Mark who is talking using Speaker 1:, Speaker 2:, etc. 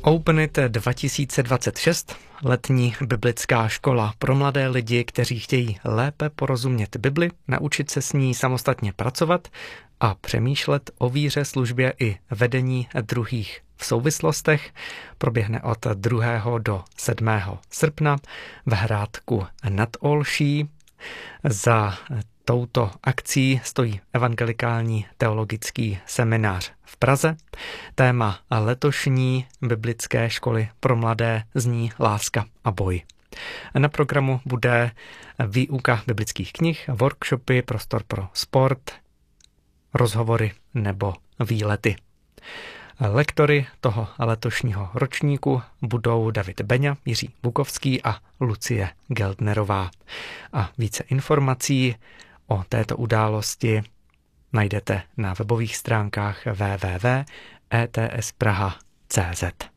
Speaker 1: Openit 2026, letní biblická škola pro mladé lidi, kteří chtějí lépe porozumět Bibli, naučit se s ní samostatně pracovat a přemýšlet o víře, službě i vedení druhých v souvislostech, proběhne od 2. do 7. srpna v Hrádku nad Olší. Za touto akcí stojí Evangelikální teologický seminář v Praze. Téma letošní biblické školy pro mladé zní Láska a boj. Na programu bude výuka biblických knih, workshopy, prostor pro sport, rozhovory nebo výlety. Lektory toho letošního ročníku budou David Beňa, Jiří Bukovský a Lucie Geldnerová. A více informací o této události najdete na webových stránkách www.etspraha.cz.